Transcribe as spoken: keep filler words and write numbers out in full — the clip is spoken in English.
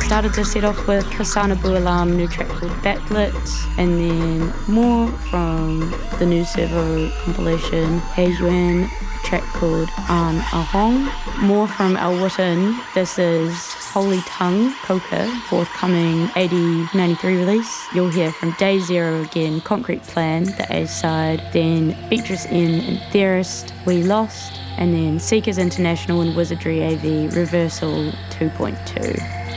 started to set off with Hassan Abu Alam, new track called Backlit, and then more from the new Servo compilation, Hey Yuan, track called An Ahong. More from Al Witten, this is Holy Tongue, Coca, forthcoming eighty ninety-three release. You'll hear from Day Zero again, Concrete Plan, the A side, then Beatrice N and Theorist, We Lost, and then Seekers International and Wizardry A V, Reversal two point two.